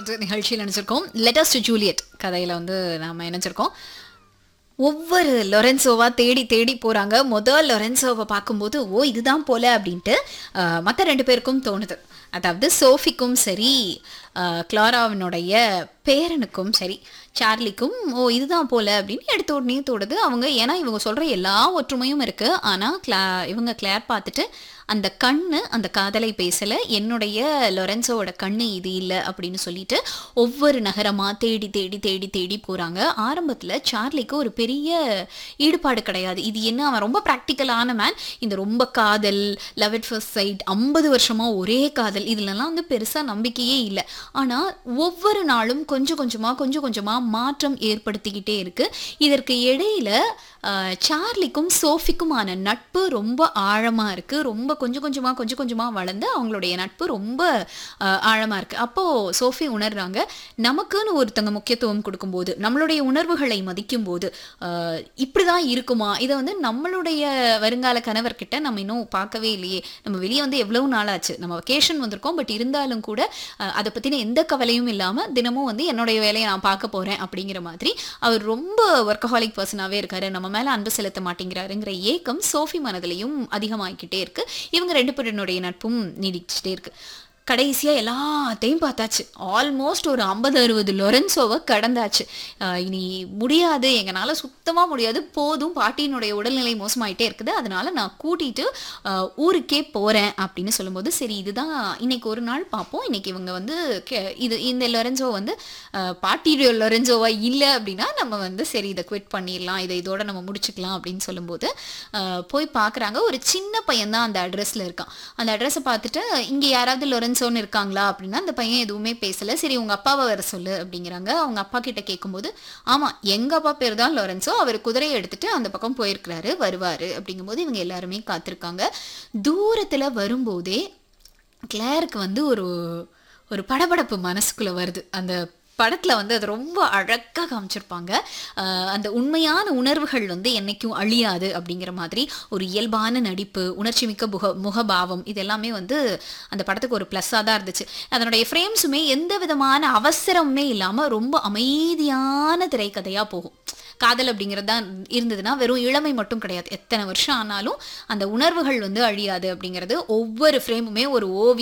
நிகழ்ச்சியில் நினைச்சிருக்கோம். Letters to Juliet கதையில வந்து நாம இணைஞ்சிருக்கோம். ஒவ்வொரு லொரென்சோவா தேடி தேடி போறாங்க. முதல் லொரென்சோவை பார்க்கும்போது ஓ இதுதான் போல அப்படின்ட்டு மற்ற 2 பேருக்கும் தோணுது. அதாவது சோஃபிக்கும் சரி, கிளாராவினுடைய பேரனுக்கும் சரி, சார்லிக்கும் ஓ இதுதான் போல அப்படின்னு எடுத்த உடனே தோடுது. அவங்க ஏன்னா இவங்க சொல்ற எல்லா ஒற்றுமையும் இருக்கு. ஆனா இவங்க கிளார் பார்த்துட்டு அந்த கண்ணு அந்த காதலை பேசல, என்னுடைய லொரென்சோவோட கண்ணு இது இல்லை அப்படின்னு சொல்லிட்டு ஒவ்வொரு நகரமா தேடி தேடி தேடி தேடி போறாங்க. ஆரம்பத்துல சார்லிக்கு ஒரு பெரிய ஈடுபாடு கிடையாது. இது என்ன, அவன் ரொம்ப ப்ராக்டிக்கலான மேன். இந்த ரொம்ப காதல், லவ் அட் ஃபர்ஸ்ட் சைட், 50 வருஷமா ஒரே காதல், இதுலலாம் வந்து பெருசா நம்பிக்கையே இல்லை. ஆனா ஒவ்வொரு நாளும் கொஞ்சம் கொஞ்சமா மாற்றம் ஏற்படுத்திக்கிட்டே இருக்கு. இதற்கு இடையில சார்லிக்கும் சோஃபிக்குமான நட்பு ரொம்ப ஆழமா இருக்கு. ரொம்ப கொஞ்சம் கொஞ்சமா வளர்ந்து அவங்களுடைய நட்பு ரொம்ப ஆழமா இருக்கு. அப்போ சோஃபி உணர்றாங்க, நமக்குன்னு ஒருத்தங்க முக்கியத்துவம் கொடுக்கும்போது, நம்மளுடைய உணர்வுகளை மதிக்கும் போது இப்படிதான் இருக்குமா, இதை வந்து நம்மளுடைய வருங்கால கணவர்கிட்ட நம்ம இன்னும் பார்க்கவே இல்லையே. நம்ம வெளியே வந்து எவ்வளவு நாள் ஆச்சு, நம்ம வெக்கேஷன் வந்திருக்கோம், பட் இருந்தாலும் கூட அதை பத்தின எந்த கவலையும் இல்லாம தினமும் வந்து என்னுடைய வேலையை நான் பார்க்க போறேன் அப்படிங்கிற மாதிரி அவர் ரொம்ப ஒர்க்கஹாலிக் பர்சனாவே இருக்காரு. நம்ம மேல அன்பு செலுத்த மாட்டேங்கிறாருங்கிற ஏக்கம் சோஃபி மனதிலையும் அதிகமாகிக்கிட்டே இருக்கு. இவங்க 2 பேருடைய நட்பும் நீடிச்சுட்டே இருக்கு. கடைசியா எல்லாத்தையும் பார்த்தாச்சு. ஆல்மோஸ்ட் ஒரு 50-60 லொரென்சோவை கடந்தாச்சு. இனி முடியாது, எங்களால் சுத்தமாக முடியாது, போதும், பாட்டியினுடைய உடல்நிலை மோசமாயிட்டே இருக்குது, அதனால நான் கூட்டிட்டு ஊருக்கே போகிறேன் அப்படின்னு சொல்லும்போது, சரி இதுதான் இன்னைக்கு ஒரு நாள் பார்ப்போம், இன்னைக்கு இவங்க வந்து இந்த லொரென்சோ வந்து பாட்டியுடைய லொரென்சோவா இல்லை அப்படின்னா நம்ம வந்து சரி இதை குவிட் பண்ணிடலாம், இதோட நம்ம முடிச்சுக்கலாம் அப்படின்னு சொல்லும்போது போய் பார்க்குறாங்க. ஒரு சின்ன பையன் தான் அந்த அட்ரஸில் இருக்கான். அந்த அட்ரஸை பார்த்துட்டு இங்கே யாராவது லொரென்சோன்னு இருக்காங்களா அப்படின்னா அந்த பையன் எதுவுமே பேசல. சரி உங்க அப்பாவை வர சொல்லு அப்படிங்கிறாங்க. அவங்க அப்பா கிட்ட கேட்கும்போது, ஆமா எங்க அப்பா பேர் தான் லொரென்சோ, அவர் குதிரையை எடுத்துட்டு அந்த பக்கம் போயிருக்கிறாரு, வருவாரு அப்படிங்கும்போது இவங்க எல்லாருமே காத்திருக்காங்க. தூரத்துல வரும்போதே கிளாருக்கு வந்து ஒரு படபடப்பு மனசுக்குள்ள வருது. அந்த படத்தில் வந்து அது ரொம்ப அழகாக காமிச்சிருப்பாங்க. அந்த உண்மையான உணர்வுகள் வந்து என்னைக்கும் அழியாது அப்படிங்கிற மாதிரி ஒரு இயல்பான நடிப்பு, உணர்ச்சி மிக்க முகபாவம், இது எல்லாமே வந்து அந்த படத்துக்கு ஒரு ப்ளஸ்ஸாக தான் இருந்துச்சு. அதனுடைய ஃப்ரேம்ஸுமே எந்த விதமான அவசரமுமே இல்லாமல் ரொம்ப அமைதியான திரைக்கதையாக போகும். காதல் அப்படிங்கிறது தான் இருந்ததுன்னா வெறும் இளமை மட்டும் கிடையாது, எத்தனை வருஷம் ஆனாலும் அந்த உணர்வுகள் வந்து அழியாது அப்படிங்கிறது. ஒவ்வொரு ஃப்ரேமுமே ஒரு ஓவியம்